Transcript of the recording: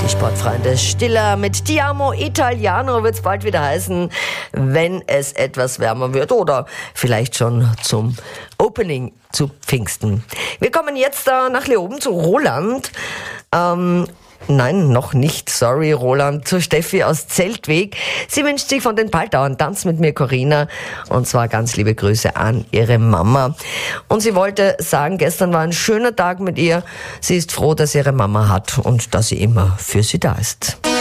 Die Sportfreunde Stiller mit Ti amo Italiano wird's bald wieder heißen, wenn es etwas wärmer wird oder vielleicht schon zum Opening zu Pfingsten. Wir kommen jetzt nach Leoben zu Roland. Nein, noch nicht. Sorry, Roland. Zu Steffi aus Zeltweg. Sie wünscht sich von den Paltauern Tanz mit mir, Corinna. Und zwar ganz liebe Grüße an ihre Mama. Und sie wollte sagen, gestern war ein schöner Tag mit ihr. Sie ist froh, dass sie ihre Mama hat und dass sie immer für sie da ist.